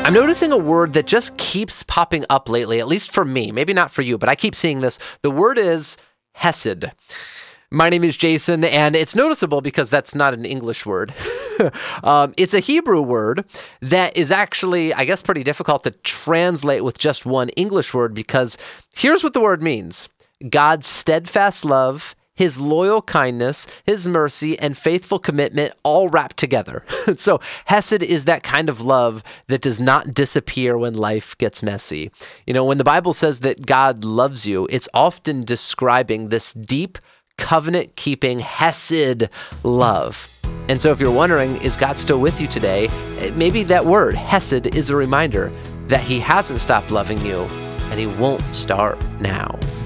I'm noticing a word that just keeps popping up lately, at least for me. Maybe not for you, but I keep seeing this. The word is hesed. My name is Jason, and it's noticeable because that's not an English word. It's a Hebrew word that is actually, I guess, pretty difficult to translate with just one English word, because here's what the word means: God's steadfast love, his loyal kindness, his mercy, and faithful commitment all wrapped together. So hesed is that kind of love that does not disappear when life gets messy. You know, when the Bible says that God loves you, it's often describing this deep, covenant-keeping hesed love. And so if you're wondering, is God still with you today? Maybe that word, hesed, is a reminder that he hasn't stopped loving you, and he won't start now.